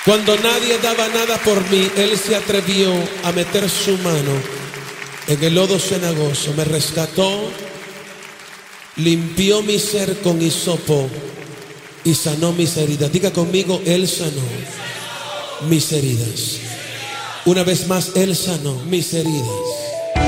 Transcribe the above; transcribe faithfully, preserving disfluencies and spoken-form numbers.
Cuando nadie daba nada por mí, Él se atrevió a meter su mano en el lodo cenagoso, me rescató, limpió mi ser con hisopo y sanó mis heridas. Diga conmigo, Él sanó mis heridas. Una vez más, Él sanó mis heridas.